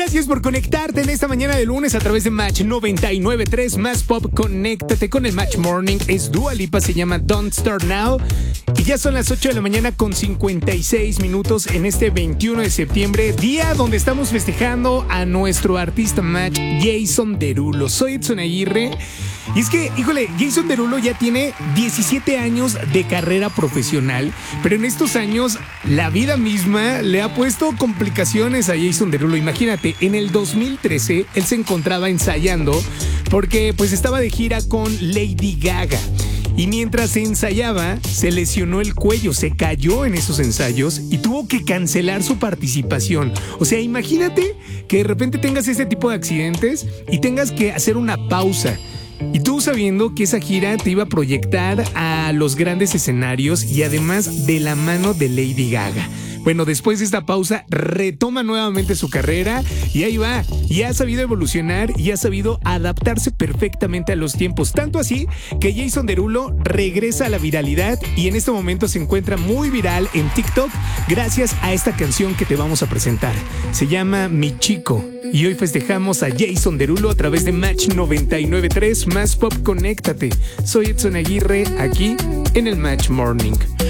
Gracias por conectarte en esta mañana de lunes a través de Match 99.3 Más Pop. Conéctate con el Match Morning. Es Dua Lipa, se llama Don't Start Now. Y ya son las 8 de la mañana con 56 minutos en este 21 de septiembre, día donde estamos festejando a nuestro artista Match, Jason Derulo. Soy Edson Aguirre. Y es que, híjole, Jason Derulo ya tiene 17 años de carrera profesional, pero en estos años la vida misma le ha puesto complicaciones a Jason Derulo. Imagínate, en el 2013 él se encontraba ensayando porque pues estaba de gira con Lady Gaga. Y mientras se ensayaba, se lesionó el cuello, se cayó en esos ensayos y tuvo que cancelar su participación. O sea, imagínate que de repente tengas ese tipo de accidentes y tengas que hacer una pausa. Y tú sabiendo que esa gira te iba a proyectar a los grandes escenarios y además de la mano de Lady Gaga. Bueno, después de esta pausa, retoma nuevamente su carrera y ahí va. Y ha sabido evolucionar y ha sabido adaptarse perfectamente a los tiempos. Tanto así que Jason Derulo regresa a la viralidad y en este momento se encuentra muy viral en TikTok gracias a esta canción que te vamos a presentar. Se llama Mi Chico. Y hoy festejamos a Jason Derulo a través de Match 99.3 Más Pop. Conéctate. Soy Edson Aguirre aquí en el Match Morning.